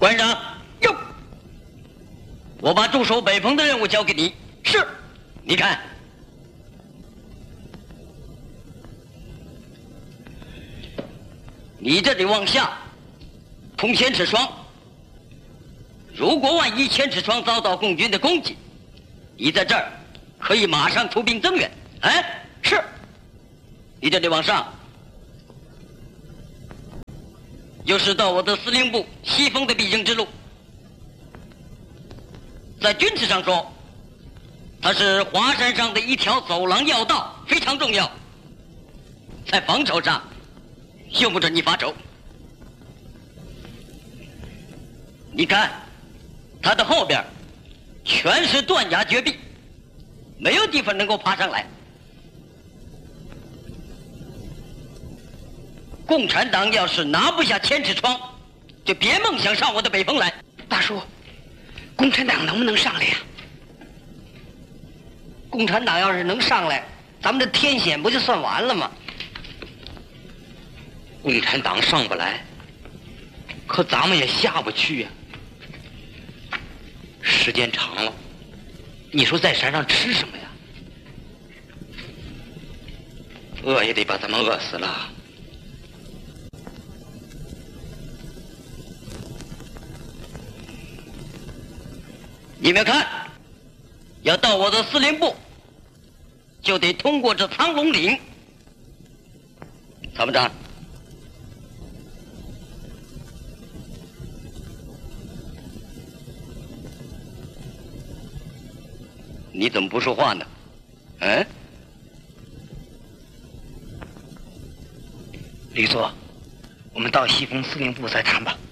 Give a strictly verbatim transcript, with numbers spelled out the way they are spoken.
关上。哟，我把驻守北峰的任务交给你。是，你看，你这里往下通千尺窗。如果万一千尺窗遭到共军的攻击，你在这儿可以马上出兵增援。哎，是。你这里往上，就是到我的司令部西风的必经之路。在军事上说，它是华山上的一条走廊要道，非常重要。在防守上，用不着你发愁。你看，它的后边全是断崖绝壁，没有地方能够爬上来。共产党要是拿不下千尺窗，就别梦想上我的北峰来。 大叔，共产党能不能上来呀？ 共产党要是能上来，咱们这天险不就算完了吗？ 共产党上不来，可咱们也下不去呀。时间长了，你说在山上吃什么呀？饿也得把咱们饿死了。 你们看，要到我的司令部，就得通过这苍龙岭。参谋长，你怎么不说话呢？嗯？ 吕作，我们到西风司令部再谈吧。